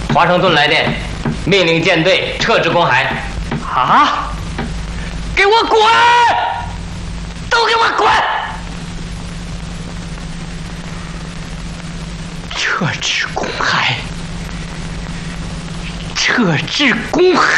华盛顿来电，命令舰队撤至公海。 啊！给我滚！都给我滚！撤至公海！撤至公海！